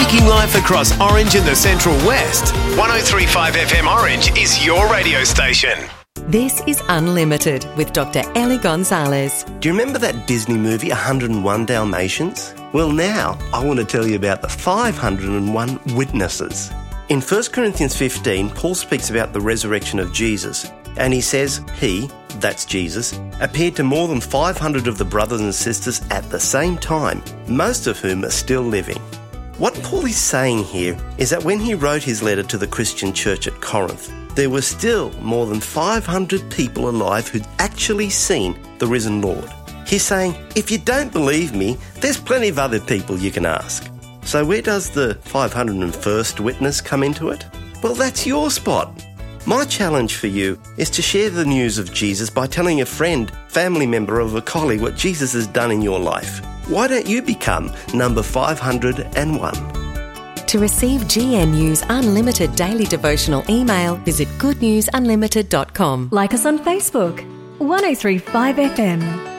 Speaking life across Orange and the Central West. 103.5 FM Orange is your radio station. This is Unlimited with Dr. Ellie Gonzalez. Do you remember that Disney movie, 101 Dalmatians? Well, now I want to tell you about the 501 witnesses. In 1 Corinthians 15, Paul speaks about the resurrection of Jesus, and he says he, that's Jesus, appeared to more than 500 of the brothers and sisters at the same time, most of whom are still living. What Paul is saying here is that when he wrote his letter to the Christian church at Corinth, there were still more than 500 people alive who'd actually seen the risen Lord. He's saying, if you don't believe me, there's plenty of other people you can ask. So where does the 501st witness come into it? Well, that's your spot. My challenge for you is to share the news of Jesus by telling a friend, family member, or a colleague what Jesus has done in your life. Why don't you become number 501? To receive GN News Unlimited daily devotional email, visit goodnewsunlimited.com. Like us on Facebook, 103.5 FM.